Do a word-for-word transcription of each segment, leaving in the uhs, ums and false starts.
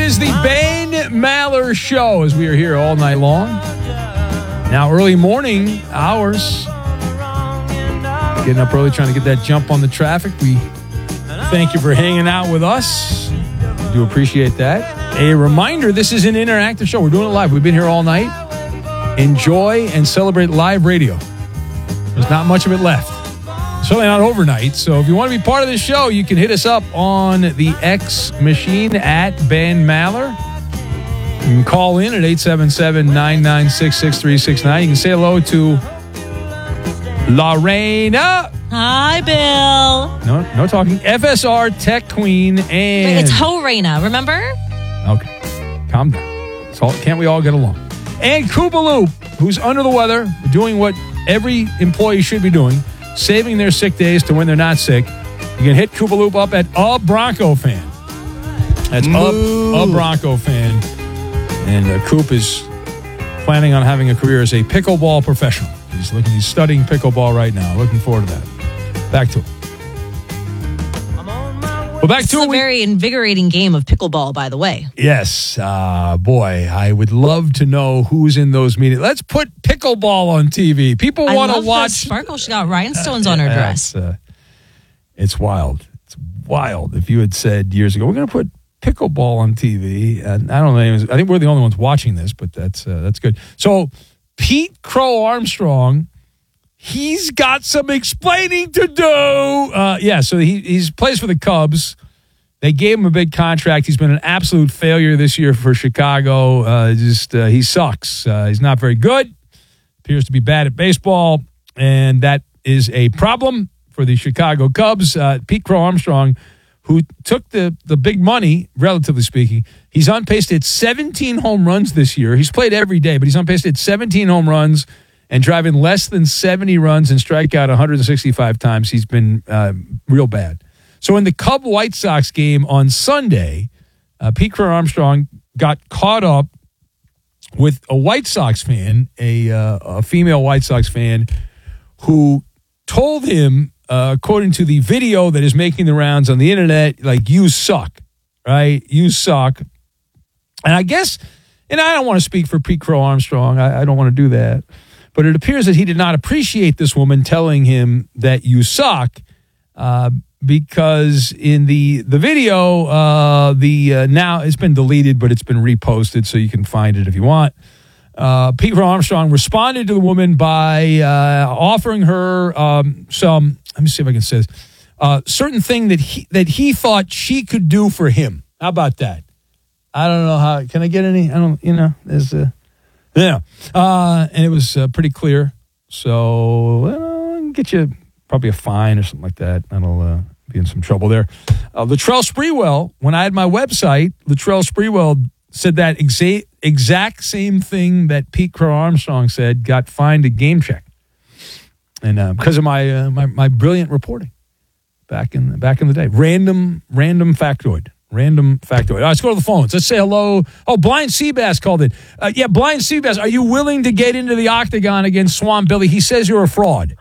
is the Ben Maller Show as we are here all night long. Now, early morning hours. Getting up early, trying to get that jump on the traffic. We thank you for hanging out with us. We do appreciate that. A reminder, this is an interactive show. We're doing it live. We've been here all night. Enjoy and celebrate live radio. There's not much of it left. Certainly not overnight. So if you want to be part of the show, you can hit us up on the X machine at Ben Maller. You can call in at eight seven seven, nine nine six, six three six nine. You can say hello to Lorena. Hi, Bill. No, no talking. F S R Tech Queen and... Wait, it's Ho-Rena, remember? Okay. Calm down. So, can't we all get along? And Koopaloop, who's under the weather, doing what every employee should be doing, saving their sick days to when they're not sick. You can hit Koopaloop up at A Bronco Fan. That's a, a Bronco Fan. And uh, Coop is planning on having a career as a pickleball professional. He's looking. He's studying pickleball right now. Looking forward to that. Back to it. Well, back It's to a it. We, very invigorating game of pickleball, by the way. yes. Uh, boy, I would love to know who's in those meetings. Let's put pickleball on T V. People want to watch. The sparkle. She got rhinestones uh, on her dress. It's, uh, it's wild. It's wild. If you had said years ago, we're going to put pickleball on T V, and I don't know. I think we're the only ones watching this, but that's uh, that's good. So Pete Crow Armstrong, he's got some explaining to do. Uh, yeah, so he he's plays for the Cubs. They gave him a big contract. He's been an absolute failure this year for Chicago. Uh, just uh, he sucks. Uh, he's not very good. Appears to be bad at baseball, and that is a problem for the Chicago Cubs. Uh, Pete Crow Armstrong, who took the, the big money, relatively speaking. He's on pace to hit seventeen home runs this year. He's played every day, but he's on pace to hit seventeen home runs and driving less than seventy runs and strike out one hundred sixty-five times. He's been uh, real bad. So in the Cub-White Sox game on Sunday, uh, Pete Crow Armstrong got caught up with a White Sox fan, a, uh, a female White Sox fan, who told him, Uh, according to the video that is making the rounds on the internet, like, you suck, right? You suck. And I guess, and I don't want to speak for Pete Crow Armstrong. I, I don't want to do that. But it appears that he did not appreciate this woman telling him that you suck uh, because in the the video, uh, the uh, now it's been deleted, but it's been reposted, so you can find it if you want. Uh, Pete Crow Armstrong responded to the woman by uh, offering her um, some, let me see if I can say this, uh, certain thing that he, that he thought she could do for him. How about that? I don't know how, can I get any, I don't, you know, there's a, yeah. Uh, and it was uh, pretty clear. So, well, I can get you probably a fine or something like that. That'll uh, be in some trouble there. Uh, Latrell Sprewell, when I had my website, Latrell Sprewell said that exa- exact same thing that Pete Crow Armstrong said, got fined a game check, and uh, because of my, uh, my my brilliant reporting back in back in the day. Random random factoid, random factoid. All right, let's go to the phones. Let's say hello. Oh, Blind Seabass called it. Uh, yeah, Blind Seabass, are you willing to get into the octagon against Swamp Billy? He says you're a fraud.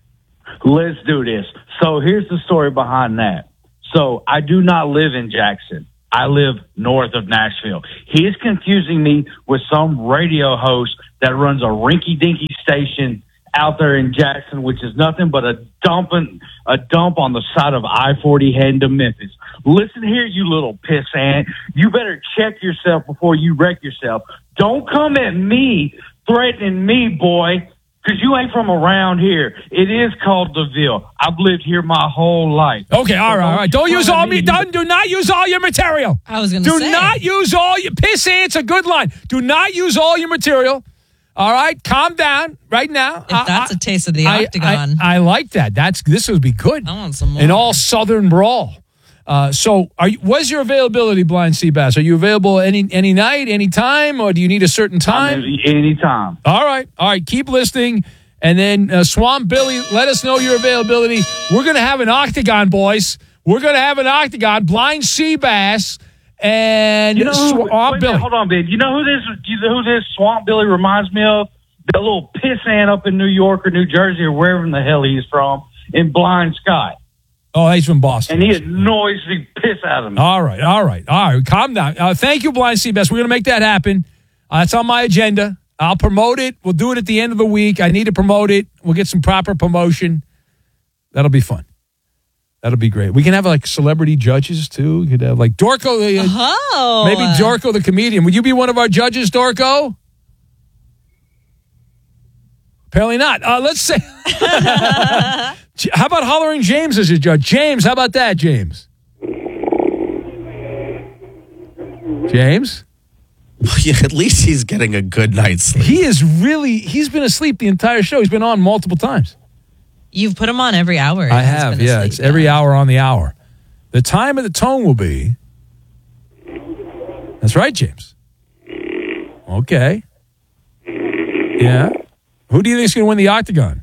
Let's do this. So here's the story behind that. So I do not live in Jackson. I live north of Nashville. He is confusing me with some radio host that runs a rinky-dinky station out there in Jackson, which is nothing but a dump, a dump on the side of I forty heading to Memphis. Listen here, you little pissant. You better check yourself before you wreck yourself. Don't come at me threatening me, boy, because you ain't from around here. It is called DeVille. I've lived here my whole life. Okay, all right, all right. Don't use all me. Don't, do not use all your material. I was going to say. say. Do not use all your pissant's a good line. Do not use all your material. All right, calm down right now. If that's I, a taste of the I, octagon. I, I like that. That's this would be good. I want some more. An all Southern brawl. Uh, so, are you, what's your availability, Blind Seabass? Are you available any any night, any time, or do you need a certain time? Any time. All right, all right. Keep listening. And then uh, Swamp Billy, let us know your availability. We're going to have an octagon, boys. We're going to have an octagon. Blind Seabass and you know who, Swamp wait, Billy. Wait, hold on, babe. You know who this? You know who this Swamp Billy reminds me of? That little pissant up in New York or New Jersey or wherever in the hell he's from in Blind Sky. Oh, he's from Boston. And he annoys the piss out of me. All right, all right, all right. Calm down. Uh, thank you, Blind Seabass. We're going to make that happen. Uh, it's on my agenda. I'll promote it. We'll do it at the end of the week. I need to promote it. We'll get some proper promotion. That'll be fun. That'll be great. We can have like celebrity judges too. We could have like Dorco. Uh, Oh. maybe Dorco the comedian. Would you be one of our judges, Dorco? Apparently not. Uh, let's say. How about Hollering James as your judge? James, how about that, James? James? Yeah, at least he's getting a good night's sleep. He is really, he's been asleep the entire show. He's been on multiple times. You've put him on every hour. I He's have, been yeah. asleep, It's every hour on the hour. The time of the tone will be. That's right, James. Okay. Yeah. Who do you think is going to win the Octagon?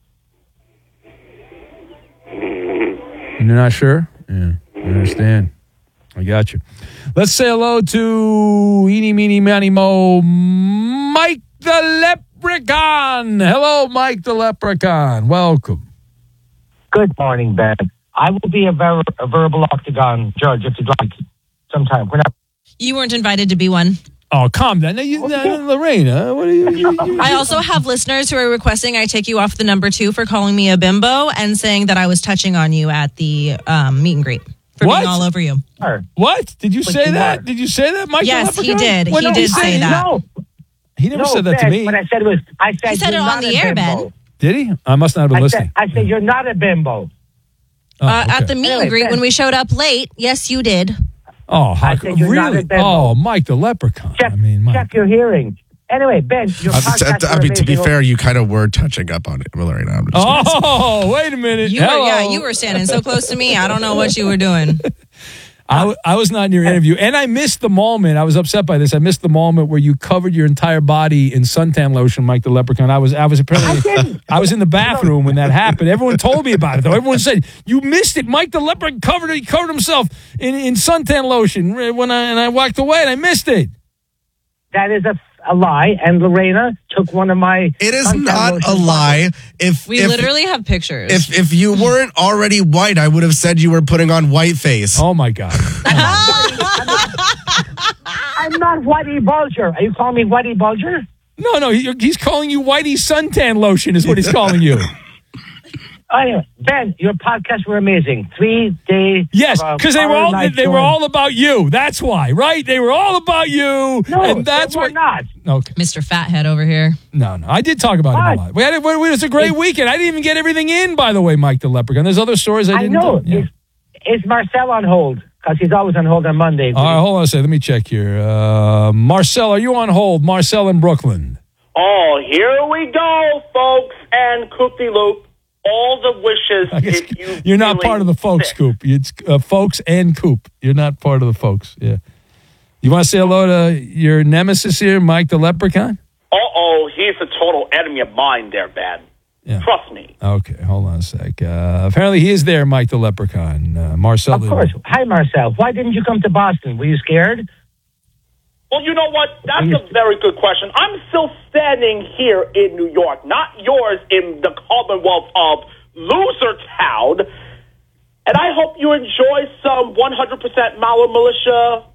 You're not sure? Yeah, I understand. I got you. Let's say hello to Eeny, Meeny, Miny, Mo, Mike the Leprechaun. Hello, Mike the Leprechaun. Welcome. Good morning, Ben. I will be a, ver- a verbal octagon judge if you'd like sometime. We're not- You weren't invited to be one. Oh, calm down. Now, you, now, Lorena, what are you? you, you I also have listeners who are requesting I take you off the number two for calling me a bimbo and saying that I was touching on you at the um, meet and greet for What? being all over you. what? Did you say you that? are. Did you say that, Mike the Yes, he Leprechaun? did. What He did did say? say that. No, He never no, said that Ben, to me. What I said was, I said, He said you're it on not the a air, bimbo. Ben. Did he? I must not have been I listening. said, I said, you're not a bimbo. Oh, Uh, At okay. the meet Anyway, and greet, Ben. when we showed up late, yes, you did. Oh, how I co- said you're not really? a bimbo. Oh, Mike the Leprechaun. Check, I mean, Mike. check your hearing. Anyway, Ben, your I, podcast I, I mean, to be amazing. fair, you kind of were touching up on it, Lorena. I'm just gonna say. Oh, wait a minute. You were, Hello. yeah, you were standing so close to me. I don't know what you were doing. I, w- I was not in your interview, and I missed the moment. I was upset by this. I missed the moment where you covered your entire body in suntan lotion, Mike the Leprechaun. I was, I was apparently, I didn't. I was in the bathroom when that happened. Everyone told me about it, though. Everyone said you missed it. Mike the Leprechaun covered it. He covered himself in, in suntan lotion when I and I walked away, and I missed it. That is a, a lie, and Lorena took one of my... It is suntan not a lotion lie. If We if, literally have pictures. if if you weren't already white, I would have said you were putting on white face. Oh my God! I'm not Whitey Bulger. Are you calling me Whitey Bulger? No, no, he, he's calling you Whitey suntan lotion. Is what he's calling you. Anyway, Ben, your podcasts were amazing. Three days. Yes, uh, because they were all night they were show. all about you. That's why, right? They were all about you, No, and that's they were what. not. Okay, Mister Fathead over here. no, no, I did talk about him a What? lot. We had it, it was a great weekend. I didn't even get everything in, by the way, Mike the Leprechaun. There's other stories I I didn't. know. do. Yeah. Is, is Marcel on hold? Because he's always on hold on Monday. All right, hold on a second. Let me check here. Uh, Marcel, are you on hold? Marcel in Brooklyn. Oh, here we go, folks, and Coop-de-Loop. All the wishes I guess if you you're not feeling part of the folks, sick. Coop. It's uh, folks and Coop. You're not part of the folks. Yeah. You want to say hello to your nemesis here, Mike the Leprechaun? Uh-oh, he's a total enemy of mine there, Ben. Yeah. Trust me. Okay, hold on a sec. Uh, apparently, he is there, Mike the Leprechaun. Uh, Marcel. Of course. Hi, Marcel. Why didn't you come to Boston? Were you scared? Well, you know what? That's a very good question. I'm still standing here in New York, not yours in the Commonwealth of Losertown. And I hope you enjoy some one hundred percent Maller Militia,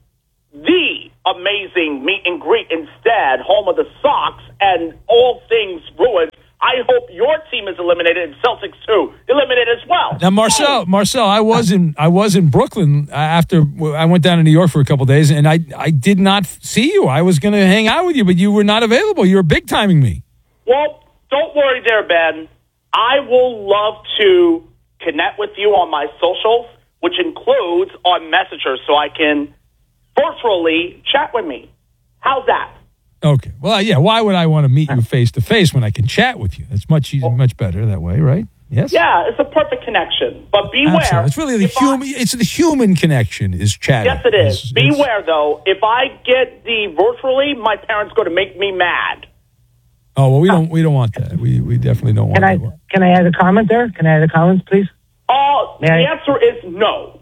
the amazing meet and greet instead, home of the Sox and all things Bruins. I hope your team is eliminated and Celtics too eliminated as well. Now, Marcel, Marcel, I was in I was in Brooklyn after I went down to New York for a couple of days, and I I did not see you. I was going to hang out with you, but you were not available. You were big timing me. Well, don't worry there, Ben. I will love to connect with you on my socials, which includes on Messenger, so I can virtually chat with me. How's that? Okay. Well, yeah. Why would I want to meet you face to face when I can chat with you? It's much easier, much better that way, right? Yes. Yeah, it's a perfect connection. But beware. Absolutely. It's really the if I- human. It's the human connection is chatting. Yes, it is. It's- it's- Beware, though. If I get the virtually, my parents going to make me mad. Oh well, we don't. We don't want that. We we definitely don't want Can I that. can I add a comment there? Can I add a comment, please? Oh, May the I- answer is no.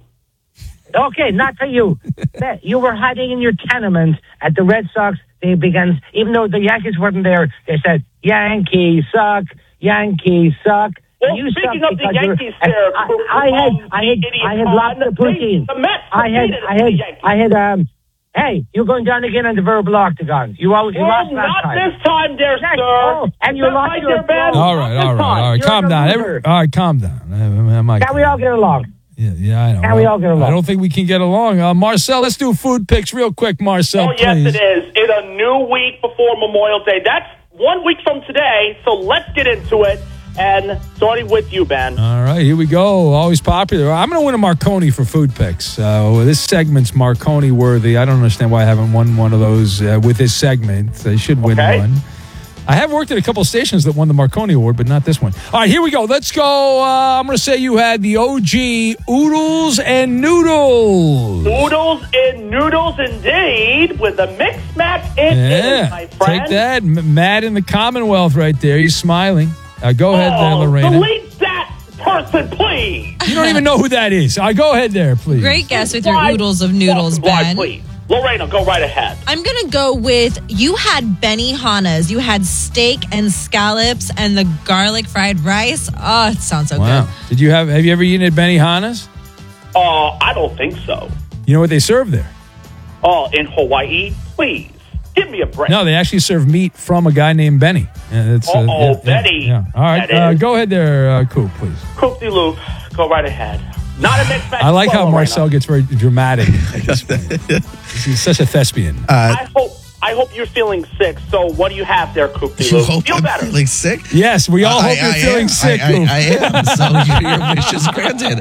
Okay, not for you. Ben, you were hiding in your tenement at the Red Sox. They began, even though the Yankees weren't there, they said, Yankees suck, Yankees suck. Well, Well, you speaking suck of the because you're- Yankees there, I, Coop, I had, um, I had, the idiot I had con, lots of they- poutine. The Mets I had, defeated I the had, Yankees. I had, um, hey, you're going down again on the verbal octagon. You always, you Oh, lost last not time. this time, dear Yes, sir. oh, and you Not lost right your there, Ben. phone. All right, Not all this right, all right. You're Calm the down. loser. Every, all right, calm down. I, I might- Can we all get along? Yeah, yeah, I know. Can we all get along? I don't think we can get along. Uh, Marcel, let's do food picks real quick, Marcel, Oh, yes, please. it is. It's a new week before Memorial Day. That's one week from today, so let's get into it. And starting with you, Ben. All right, here we go. Always popular. I'm going to win a Marconi for food picks. Uh, this segment's Marconi worthy. I don't understand why I haven't won one of those uh, with this segment. I should win Okay. one. I have worked at a couple stations that won the Marconi Award, but not this one. All right, here we go. Let's go. Uh, I'm going to say you had the O G Oodles and Noodles. Oodles and noodles, indeed, with a mix match it is, Yeah, my friend. take that. M- Matt in the Commonwealth right there. He's smiling. Uh, go ahead there, Oh, Lorena. delete that person, please. You don't even know who that is. All right, go ahead there, please. Great guess with your Why- oodles of noodles, Why, Ben. please. Lorena, go right ahead. I'm going to go with you had Benihana's. You had steak and scallops and the garlic fried rice. Oh, it sounds so Wow. good. Did you have, have you ever eaten at Benihana's? Uh, I don't think so. You know what they serve there? Oh, in Hawaii, please. Give me a break. No, they actually serve meat from a guy named Benny. Yeah, that's, uh, Uh-oh, yeah, Benny. Yeah, yeah. All right, That uh, is. go ahead there, uh, Coop, please. Coop de Loop, go right ahead. Not a mixed match. I like as well, how Lorena. Marcel gets very dramatic. at this point. He's such a thespian. I hope I hope you're feeling sick. So what do you have there, Coop de You Loop? hope Feel I'm better. feeling sick? Yes, we all I- hope you're I feeling am. sick, I, Coop. I, I am. So your, your wish is granted.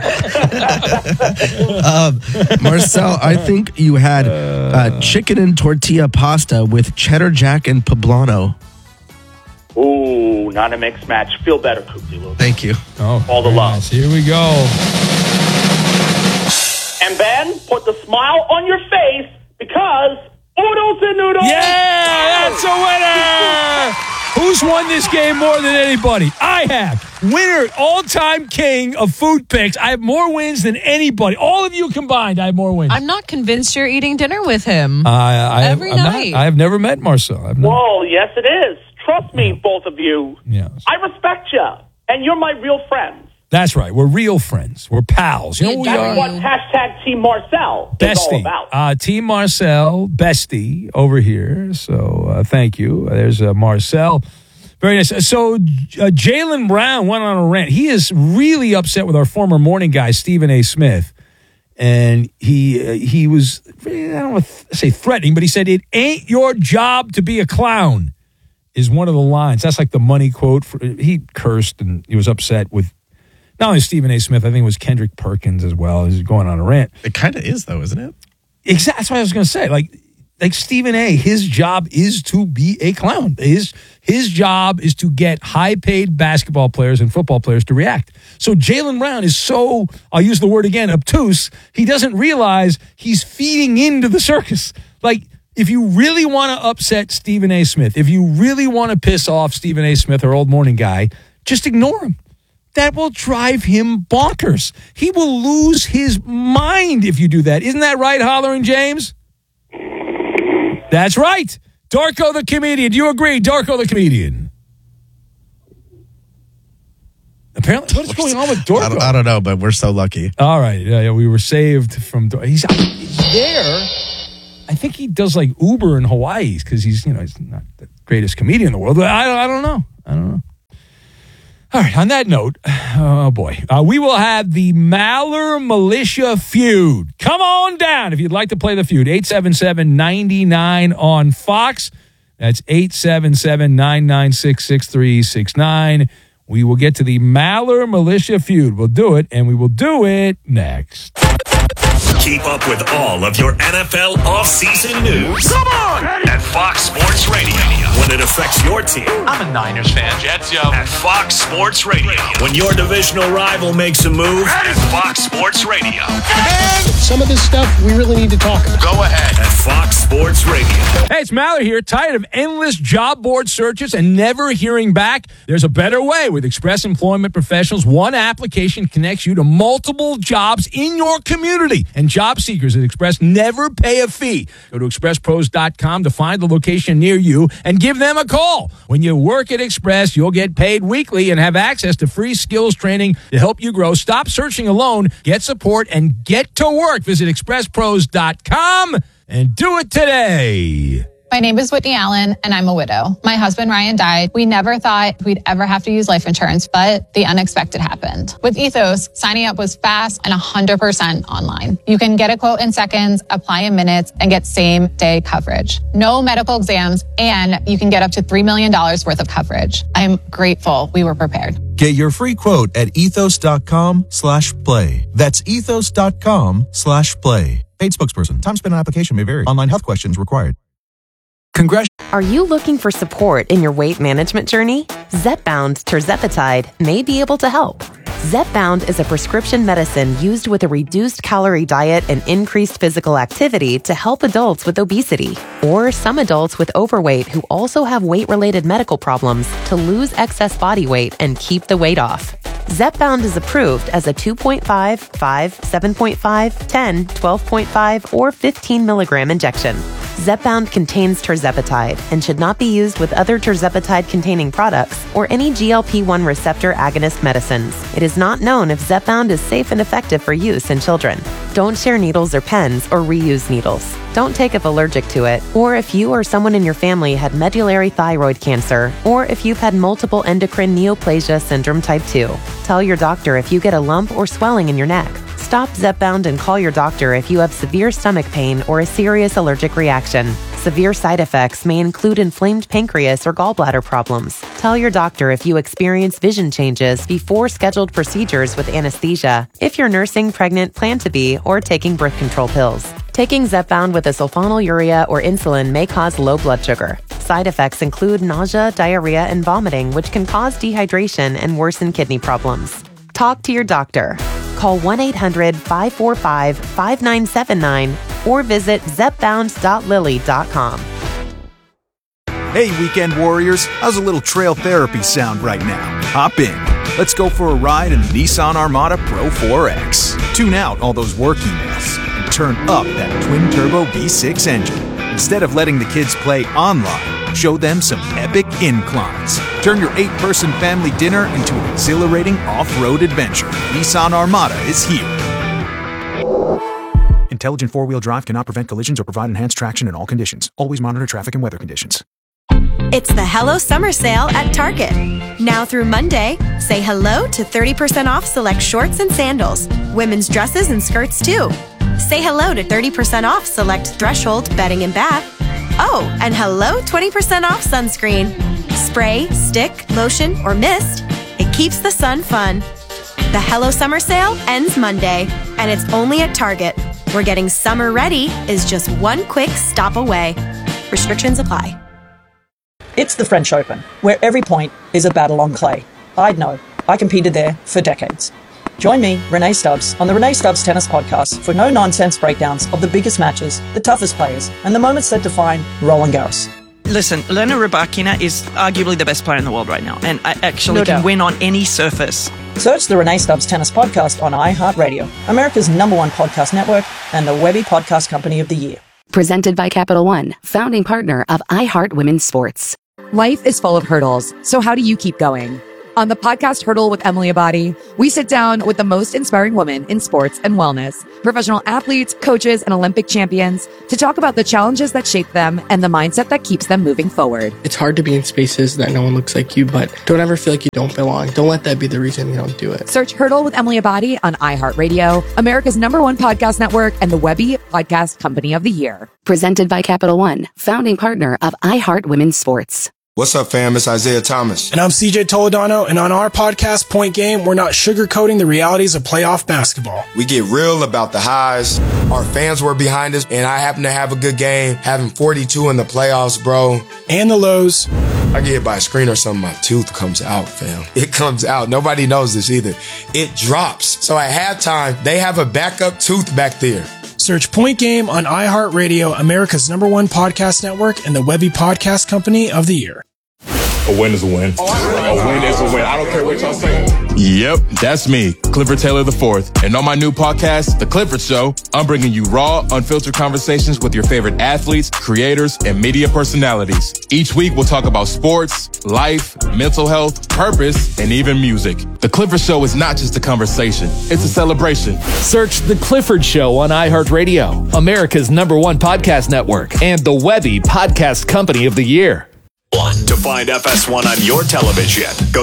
um, Marcel, I think you had uh, chicken and tortilla pasta with cheddar jack and poblano. Ooh, not a mixed match. Feel better, Coop de Loop. Thank you. Oh, All the very love. nice. Here we go. And Ben, put the smile on your face because oodles and noodles. Yeah, that's a winner. Who's won this game more than anybody? I have. Winner, all-time king of food picks. I have more wins than anybody. All of you combined, I have more wins. I'm not convinced you're eating dinner with him. Uh, I, Every I'm not- night. I have never met Marcel. I've not, Whoa, yes, it is. Trust me, both of you. Yes. I respect you, and you're my real friends. That's right. We're real friends. We're pals. You know what we That's are? What hashtag Team Marcel is all Bestie. about. Uh, Team Marcel, bestie over here. So uh, thank you. There's uh, Marcel. Very nice. So uh, Jaylen Brown went on a rant. He is really upset with our former morning guy, Stephen A. Smith. And he uh, he was, I don't want to say threatening, but he said, "It ain't your job to be a clown," is one of the lines. That's like the money quote. For, he cursed and he was upset with not only Stephen A. Smith, I think it was Kendrick Perkins as well. He's going on a rant. It kind of is, though, isn't it? Exactly. That's what I was going to say. Like, like Stephen A., his job is to be a clown. His, his job is to get high-paid basketball players and football players to react. So Jaylen Brown is so, I'll use the word again, obtuse. He doesn't realize he's feeding into the circus. Like, if you really want to upset Stephen A. Smith, if you really want to piss off Stephen A. Smith, our old morning guy, just ignore him. That will drive him bonkers. He will lose his mind if you do that. Isn't that right, Hollering James? That's right. Darko the comedian. Do you agree, Darko the comedian? Apparently, what's going on with Darko? I don't, I don't know, but we're so lucky. All right, yeah, yeah, we were saved from. He's, he's there. I think he does like Uber in Hawaii because he's, you know, he's not the greatest comedian in the world. But I, I don't know. I don't know. All right. On that note, oh boy, uh, we will have the Maller Militia feud. Come on down if you'd like to play the feud. eight seven seven, nine nine on Fox. That's eight seven seven, nine nine six, six three six nine. We will get to the Maller Militia feud. We'll do it, and we will do it next. Keep up with all of your N F L offseason news. Come on! At Fox Sports Radio. When it affects your team. I'm a Niners fan. Jets, yo. At Fox Sports Radio. When your divisional rival makes a move. At Fox Sports Radio. Some of this stuff we really need to talk about. Go ahead. At Fox Sports Sports Radio. Hey, it's Mallory here. Tired of endless job board searches and never hearing back? There's a better way. With Express Employment Professionals, one application connects you to multiple jobs in your community. And job seekers at Express never pay a fee. Go to express pros dot com to find the location near you and give them a call. When you work at Express, you'll get paid weekly and have access to free skills training to help you grow. Stop searching alone. Get support and get to work. Visit express pros dot com and do it today. My name is Whitney Allen, and I'm a widow. My husband, Ryan, died. We never thought we'd ever have to use life insurance, but the unexpected happened. With Ethos, signing up was fast and one hundred percent online. You can get a quote in seconds, apply in minutes, and get same-day coverage. No medical exams, and you can get up to three million dollars worth of coverage. I'm grateful we were prepared. Get your free quote at ethos.com slash play. That's ethos.com slash play. Paid spokesperson. Time spent on application may vary. Online health questions required. Congrats. Are you looking for support in your weight management journey? Zepbound tirzepatide may be able to help. Zepbound is a prescription medicine used with a reduced calorie diet and increased physical activity to help adults with obesity or some adults with overweight who also have weight-related medical problems to lose excess body weight and keep the weight off. Zepbound is approved as a two point five, five, seven point five, ten, twelve point five, or fifteen milligram injection. Zepbound contains tirzepatide and should not be used with other tirzepatide-containing products or any G L P one receptor agonist medicines. It is not known if Zepbound is safe and effective for use in children. Don't share needles or pens or reuse needles. Don't take if allergic to it, or if you or someone in your family had medullary thyroid cancer, or if you've had multiple endocrine neoplasia syndrome type two. Tell your doctor if you get a lump or swelling in your neck. Stop Zepbound and call your doctor if you have severe stomach pain or a serious allergic reaction. Severe side effects may include inflamed pancreas or gallbladder problems. Tell your doctor if you experience vision changes before scheduled procedures with anesthesia, if you're nursing, pregnant, plan to be, or taking birth control pills. Taking Zepbound with a sulfonylurea or insulin may cause low blood sugar. Side effects include nausea, diarrhea, and vomiting, which can cause dehydration and worsen kidney problems. Talk to your doctor. Call one eight hundred, five four five, five nine seven nine or visit zepbound dot lilly dot com. Hey, weekend warriors, how's a little trail therapy sound right now? Hop in. Let's go for a ride in the Nissan Armada Pro four X. Tune out all those work emails and turn up that twin-turbo V six engine. Instead of letting the kids play online, show them some epic inclines. Turn your eight-person family dinner into an exhilarating off-road adventure. Nissan Armada is here. Intelligent four-wheel drive cannot prevent collisions or provide enhanced traction in all conditions. Always monitor traffic and weather conditions. It's the Hello Summer Sale at Target. Now through Monday, say hello to thirty percent off select shorts and sandals, women's dresses and skirts too. Say hello to thirty percent off select Threshold bedding and bath. Oh, and hello twenty percent off sunscreen. Spray, stick, lotion, or mist. It keeps the sun fun. The Hello Summer Sale ends Monday, and it's only at Target, where getting summer ready is just one quick stop away. Restrictions apply. It's the French Open, where every point is a battle on clay. I'd know. I competed there for decades. Join me, Renee Stubbs, on the Renee Stubbs Tennis Podcast for no-nonsense breakdowns of the biggest matches, the toughest players, and the moments that define Roland Garros. Listen, Elena Rybakina is arguably the best player in the world right now, and I actually No can doubt. win on any surface. Search the Renee Stubbs Tennis Podcast on iHeartRadio, America's number one podcast network and the Webby Podcast Company of the Year. Presented by Capital One, founding partner of iHeart Women's Sports. Life is full of hurdles, so how do you keep going? On the podcast Hurdle with Emily Abadi, we sit down with the most inspiring women in sports and wellness, professional athletes, coaches, and Olympic champions to talk about the challenges that shape them and the mindset that keeps them moving forward. It's hard to be in spaces that no one looks like you, but don't ever feel like you don't belong. Don't let that be the reason you don't do it. Search Hurdle with Emily Abadi on iHeartRadio, America's number one podcast network, and the Webby Podcast Company of the Year. Presented by Capital One, founding partner of iHeart Women's Sports. What's up, fam? It's Isaiah Thomas. And I'm C J Toledano, and on our podcast, Point Game, we're not sugarcoating the realities of playoff basketball. We get real about the highs. Our fans were behind us, and I happen to have a good game, having forty-two in the playoffs, bro. And the lows. I get hit by a screen or something, my tooth comes out, fam. It comes out. Nobody knows this either. It drops. So at halftime, they have a backup tooth back there. Search Point Game on iHeartRadio, America's number one podcast network, and the Webby Podcast Company of the Year. A win is a win. A win is a win. I don't care what y'all say. Yep, that's me, Clifford Taylor the fourth. And on my new podcast, The Clifford Show, I'm bringing you raw, unfiltered conversations with your favorite athletes, creators, and media personalities. Each week, we'll talk about sports, life, mental health, purpose, and even music. The Clifford Show is not just a conversation, it's a celebration. Search The Clifford Show on iHeartRadio, America's number one podcast network, and the Webby Podcast Company of the Year. To find F S one on your television, go